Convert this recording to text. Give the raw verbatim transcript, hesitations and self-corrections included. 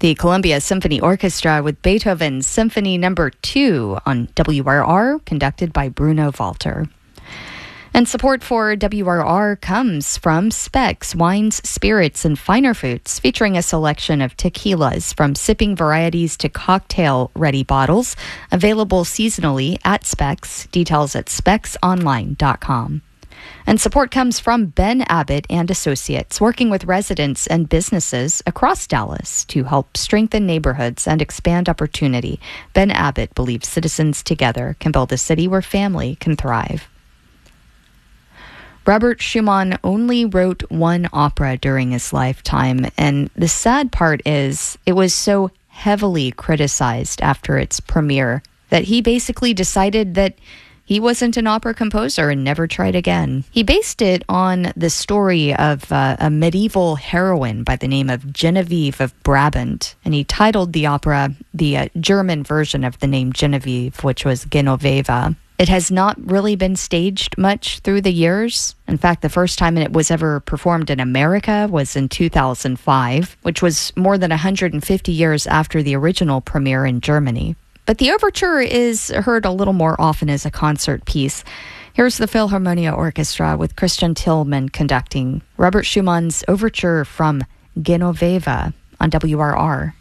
The Columbia Symphony Orchestra with Beethoven's Symphony Number two on W R R, conducted by Bruno Walter. And support for W R R comes from Specs Wines, Spirits, and Finer Foods, featuring a selection of tequilas from sipping varieties to cocktail-ready bottles, available seasonally at Specs. Details at specs online dot com. And support comes from Ben Abbott and Associates, working with residents and businesses across Dallas to help strengthen neighborhoods and expand opportunity. Ben Abbott believes citizens together can build a city where family can thrive. Robert Schumann only wrote one opera during his lifetime, and the sad part is it was so heavily criticized after its premiere that he basically decided that he wasn't an opera composer and never tried again. He based it on the story of uh, a medieval heroine by the name of Genevieve of Brabant, and he titled the opera the uh, German version of the name Genevieve, which was Genoveva. It has not really been staged much through the years. In fact, the first time it was ever performed in America was in two thousand five, which was more than one hundred fifty years after the original premiere in Germany. But the overture is heard a little more often as a concert piece. Here's the Philharmonia Orchestra with Christian Tillman conducting Robert Schumann's overture from Genoveva on W R R.